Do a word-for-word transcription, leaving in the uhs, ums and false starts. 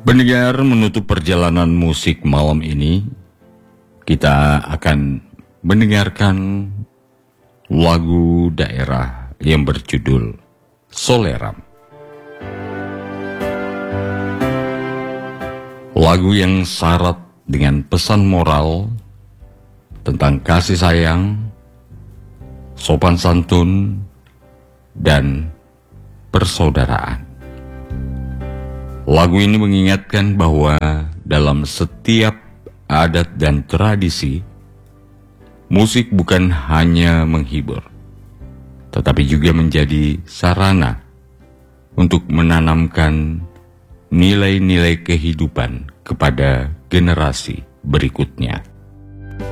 Pendengar, menutup perjalanan musik malam ini, kita akan mendengarkan lagu daerah yang berjudul Soleram. Lagu yang syarat dengan pesan moral tentang kasih sayang, sopan santun, dan persaudaraan. Lagu ini mengingatkan bahwa dalam setiap adat dan tradisi, musik bukan hanya menghibur, tetapi juga menjadi sarana untuk menanamkan nilai-nilai kehidupan kepada generasi berikutnya.